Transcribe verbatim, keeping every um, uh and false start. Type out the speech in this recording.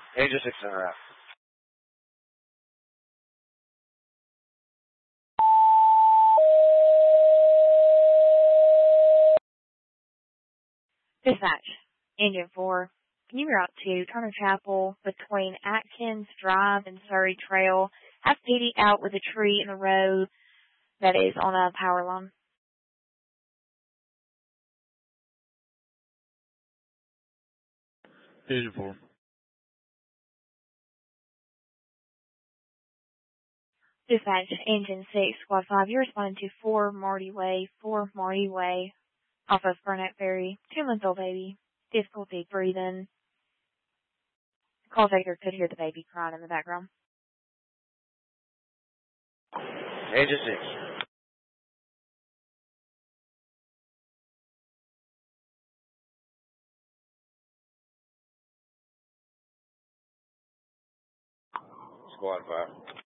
Angel six in route. Dispatch, Engine four, can you route to Turner Chapel between Atkins Drive and Surrey Trail? Have P D out with a tree in the road that is on a power line. Engine four. Dispatch, Engine six, Squad five, you're responding to four Marty Way, four Marty Way, off of Burnett Ferry, two-month-old baby, difficulty breathing. Call taker could hear the baby crying in the background. Angel six. Squad five.